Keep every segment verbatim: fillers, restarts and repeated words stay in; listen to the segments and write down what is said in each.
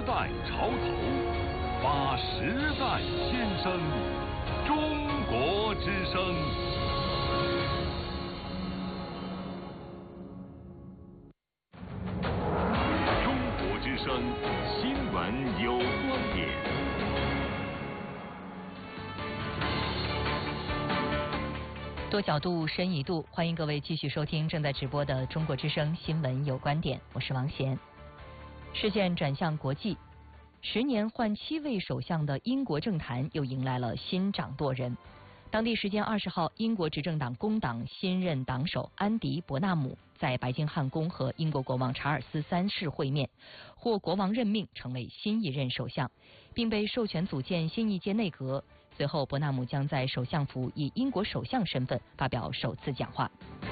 代潮头，把时代先声。中国之声。中国之声新闻有观点。 多角度，深一度，欢迎各位继续收听正在直播的中国之声新闻有观点，我是王贤。视线转向国际，十年换七位首相的英国政坛又迎来了新掌舵人。当地时间二十号，英国执政党工党新任党首安迪·伯纳姆在白金汉宫和英国国王查尔斯三世会面，获国王任命成为新一任首相，并被授权组建新一届内阁。随后，伯纳姆将在首相府以英国首相身份发表首次讲话。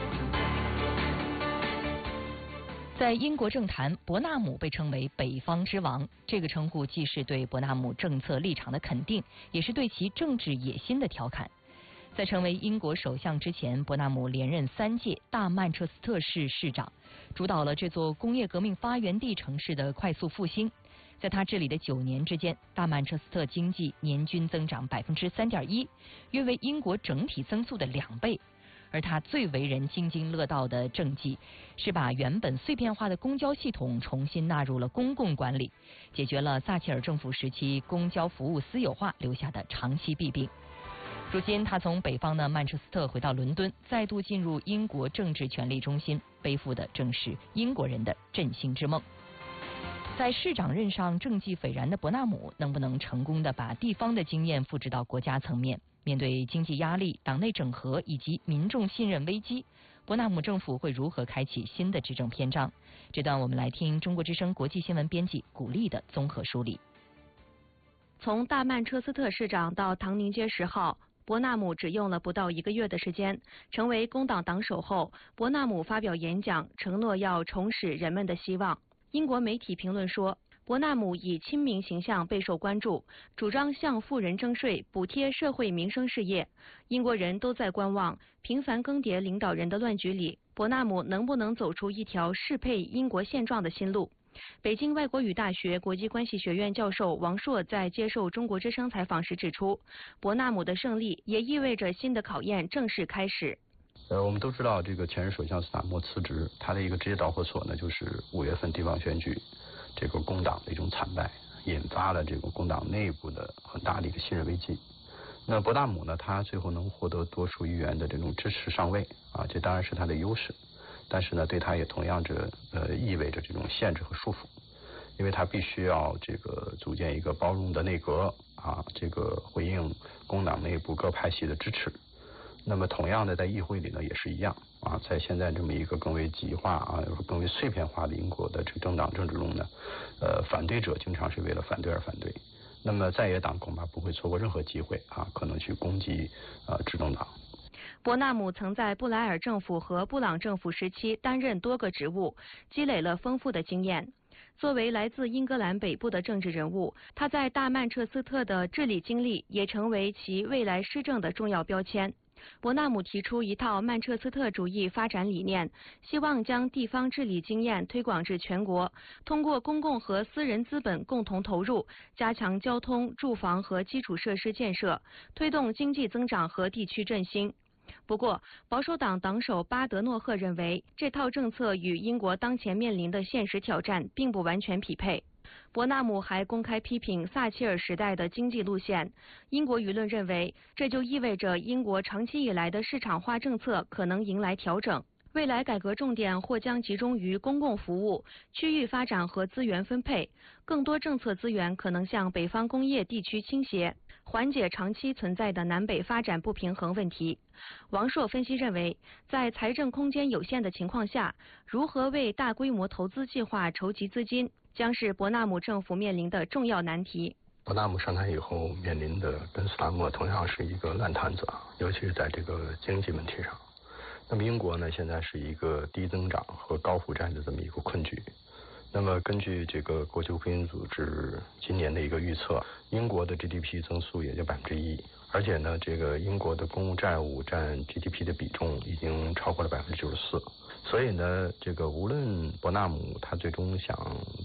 在英国政坛，伯纳姆被称为北方之王，这个称呼既是对伯纳姆政策立场的肯定，也是对其政治野心的调侃。在成为英国首相之前，伯纳姆连任三届大曼彻斯特市市长，主导了这座工业革命发源地城市的快速复兴。在他治理的九年之间，大曼彻斯特经济年均增长百分之三点一，约为英国整体增速的两倍。而他最为人津津乐道的政绩，是把原本碎片化的公交系统重新纳入了公共管理，解决了撒切尔政府时期公交服务私有化留下的长期弊病。如今，他从北方的曼彻斯特回到伦敦，再度进入英国政治权力中心，背负的正是英国人的振兴之梦。在市长任上政绩斐然的伯纳姆，能不能成功地把地方的经验复制到国家层面？面对经济压力、党内整合以及民众信任危机，伯纳姆政府会如何开启新的执政篇章？这段我们来听中国之声国际新闻编辑古丽的综合梳理。 从大曼彻斯特市长到唐宁街十号，伯纳姆只用了不到一个月的时间。成为工党党首后，伯纳姆发表演讲，承诺要重拾人们的希望。英国媒体评论说，伯纳姆以亲民形象备受关注，主张向富人征税，补贴社会民生事业。英国人都在观望，频繁更迭领导人的乱局里，伯纳姆能不能走出一条适配英国现状的新路？北京外国语大学国际关系学院教授王硕在接受中国之声采访时指出，伯纳姆的胜利也意味着新的考验正式开始。 呃，我们都知道，这个前任首相斯塔默辞职，他的一个直接导火索呢，就是五月份地方选举，这个工党的一种惨败，引发了这个工党内部的很大的一个信任危机。那伯纳姆呢，他最后能获得多数议员的这种支持上位啊，这当然是他的优势，但是呢，对他也同样着呃意味着这种限制和束缚，因为他必须要这个组建一个包容的内阁啊，这个回应工党内部各派系的支持。那么同样的，在议会里呢也是一样啊，在现在这么一个更为极化啊、更为碎片化的英国的这个政党政治中呢，呃，反对者经常是为了反对而反对。那么在野党恐怕不会错过任何机会啊，可能去攻击呃执政党。 伯纳姆曾在布莱尔政府和布朗政府时期担任多个职务，积累了丰富的经验。作为来自英格兰北部的政治人物，他在大曼彻斯特的治理经历也成为其未来施政的重要标签。伯纳姆提出一套曼彻斯特主义发展理念，希望将地方治理经验推广至全国，通过公共和私人资本共同投入，加强交通、住房和基础设施建设，推动经济增长和地区振兴。不过，保守党党首巴德诺赫认为，这套政策与英国当前面临的现实挑战并不完全匹配。伯纳姆还公开批评撒切尔时代的经济路线，英国舆论认为，这就意味着英国长期以来的市场化政策可能迎来调整。未来改革重点或将集中于公共服务、区域发展和资源分配，更多政策资源可能向北方工业地区倾斜，缓解长期存在的南北发展不平衡问题。王硕分析认为，在财政空间有限的情况下，如何为大规模投资计划筹集资金，将是伯纳姆政府面临的重要难题。 伯纳姆上台以后面临的跟斯塔默同样是一个烂摊子，尤其是在这个经济问题上。那么英国呢，现在是一个低增长和高负债的这么一个困局。那么根据这个国际货币组织今年的一个预测，英国的 G D P 增速也就百分之一，而且呢，这个英国的公共债务占 G D P 的比重已经超过了百分之九十四。所以呢，这个无论伯纳姆他最终想